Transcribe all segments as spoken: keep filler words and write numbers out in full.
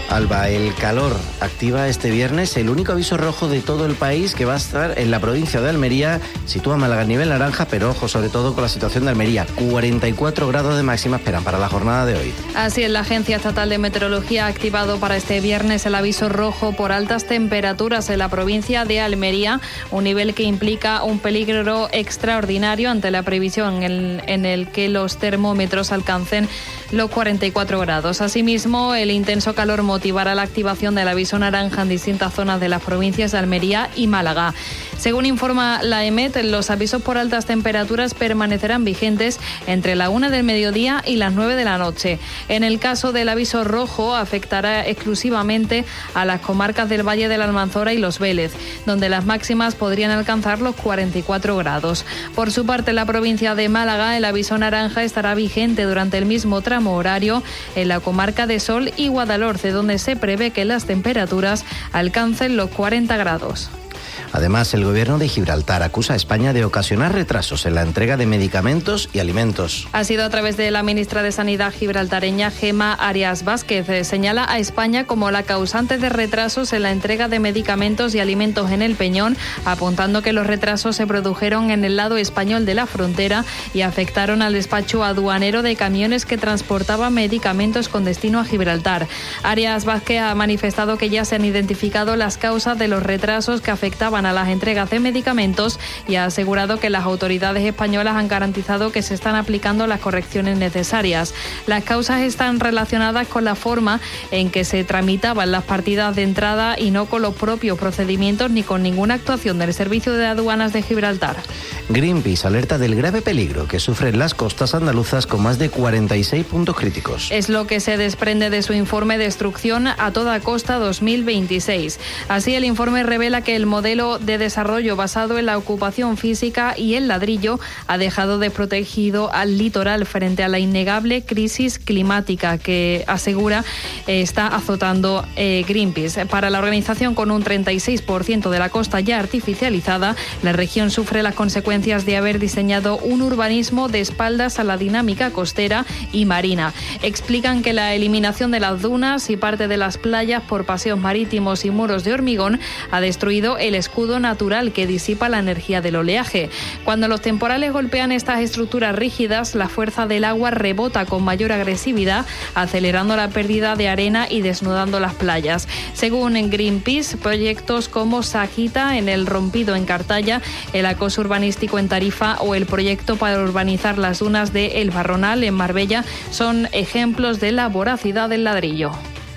Alba, el calor activa este viernes el único aviso rojo de todo el país que va a estar en la provincia de Almería. Sitúa Málaga a nivel naranja, pero ojo sobre todo con la situación de Almería. cuarenta y cuatro grados de máxima esperan para la jornada de hoy. Así es, la Agencia Estatal de Meteorología ha activado para este viernes el aviso rojo por altas temperaturas en la provincia de Almería, un nivel que implica un peligro extraordinario ante la previsión en, en el que los termómetros alcancen los cuarenta y cuatro grados. Asimismo, el intenso calor motivará la activación del aviso naranja en distintas zonas de las provincias de Almería y Málaga. Según informa la EMET, los avisos por altas temperaturas permanecerán vigentes entre la una del mediodía y las nueve de la noche. En el caso del aviso rojo, afectará exclusivamente a las comarcas del Valle de la Almanzora y Los Vélez, donde las máximas podrían alcanzar los cuarenta y cuatro grados. Por su parte, en la provincia de Málaga, el aviso naranja estará vigente durante el mismo tramo horario en la comarca de Sol y Guadalhorce, donde se prevé que las temperaturas alcancen los cuarenta grados. Además, el gobierno de Gibraltar acusa a España de ocasionar retrasos en la entrega de medicamentos y alimentos. Ha sido a través de la ministra de Sanidad gibraltareña, Gemma Arias Vázquez. Señala a España como la causante de retrasos en la entrega de medicamentos y alimentos en el Peñón, apuntando que los retrasos se produjeron en el lado español de la frontera y afectaron al despacho aduanero de camiones que transportaban medicamentos con destino a Gibraltar. Arias Vázquez ha manifestado que ya se han identificado las causas de los retrasos que afectaban a las entregas de medicamentos y ha asegurado que las autoridades españolas han garantizado que se están aplicando las correcciones necesarias. Las causas están relacionadas con la forma en que se tramitaban las partidas de entrada y no con los propios procedimientos ni con ninguna actuación del Servicio de Aduanas de Gibraltar. Greenpeace alerta del grave peligro que sufren las costas andaluzas con más de cuarenta y seis puntos críticos. Es lo que se desprende de su informe Destrucción a toda costa dos mil veintiséis. Así, el informe revela que el modelo de desarrollo basado en la ocupación física y el ladrillo ha dejado desprotegido al litoral frente a la innegable crisis climática que asegura eh, está azotando eh, Greenpeace. Para la organización, con un treinta y seis por ciento de la costa ya artificializada, la región sufre las consecuencias de haber diseñado un urbanismo de espaldas a la dinámica costera y marina. Explican que la eliminación de las dunas y parte de las playas por paseos marítimos y muros de hormigón ha destruido el escudo natural que disipa la energía del oleaje. Cuando los temporales golpean estas estructuras rígidas, la fuerza del agua rebota con mayor agresividad, acelerando la pérdida de arena y desnudando las playas. Según Greenpeace, proyectos como Sajita en el Rompido en Cartaya, el acoso urbanístico en Tarifa o el proyecto para urbanizar las dunas de El Barronal en Marbella son ejemplos de la voracidad del ladrillo.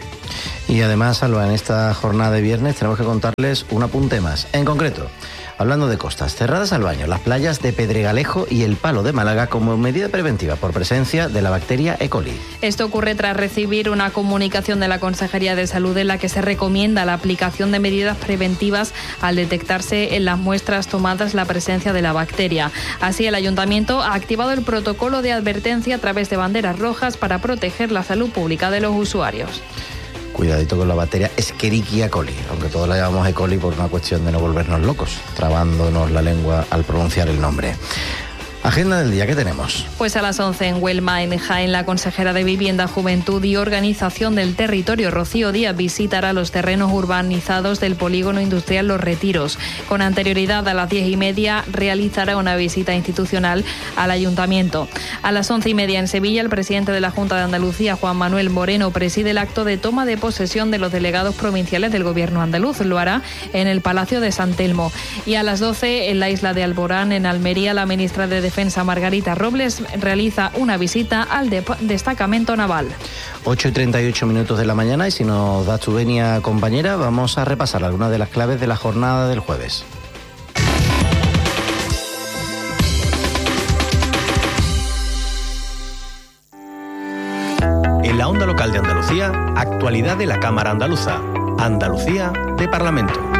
Y además, Alba, en esta jornada de viernes tenemos que contarles un apunte más. En concreto, hablando de costas, cerradas al baño las playas de Pedregalejo y El Palo de Málaga como medida preventiva por presencia de la bacteria E. coli. Esto ocurre tras recibir una comunicación de la Consejería de Salud en la que se recomienda la aplicación de medidas preventivas al detectarse en las muestras tomadas la presencia de la bacteria. Así, el Ayuntamiento ha activado el protocolo de advertencia a través de banderas rojas para proteger la salud pública de los usuarios. Cuidadito con la bacteria Escherichia coli, aunque todos la llamamos E. coli por una cuestión de no volvernos locos, trabándonos la lengua al pronunciar el nombre. Agenda del día, ¿qué tenemos? Pues a las once en Huelma, en Jaén, la consejera de Vivienda, Juventud y Organización del Territorio, Rocío Díaz, visitará los terrenos urbanizados del polígono industrial Los Retiros. Con anterioridad, a las diez y media, realizará una visita institucional al Ayuntamiento. A las once y media en Sevilla, el presidente de la Junta de Andalucía, Juan Manuel Moreno, preside el acto de toma de posesión de los delegados provinciales del Gobierno andaluz. Lo hará en el Palacio de San Telmo. Y a las doce, en la isla de Alborán, en Almería, la ministra de Defensa, Margarita Robles, realiza una visita al de- destacamento naval. ocho y treinta y ocho minutos de la mañana, y si nos das tu venia, compañera, vamos a repasar algunas de las claves de la jornada del jueves. En la onda local de Andalucía, actualidad de la Cámara Andaluza. Andalucía de Parlamento.